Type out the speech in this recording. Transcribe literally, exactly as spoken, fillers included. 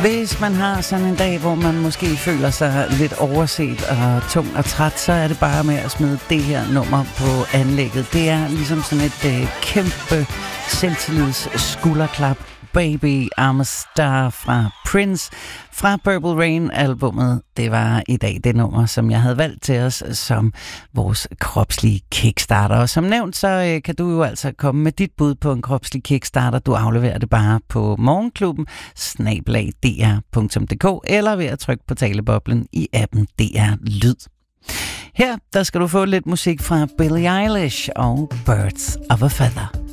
Hvis man har sådan en dag, hvor man måske føler sig lidt overset og tung og træt, så er det bare med at smide det her nummer på anlægget. Det er ligesom sådan et øh, kæmpe selvtillids skulderklap. Baby, I'm a Star fra Prince fra Purple Rain-albummet. Det var i dag det nummer, som jeg havde valgt til os som vores kropslige kickstarter. Og som nævnt, så øh, kan du jo altså komme med dit bud på en kropslig kickstarter. Du afleverer det bare på morgenklubben snabel-a d r punktum d k eller ved at trykke på taleboblen i appen D R Lyd. Her der skal du få lidt musik fra Billie Eilish og Birds of a Feather.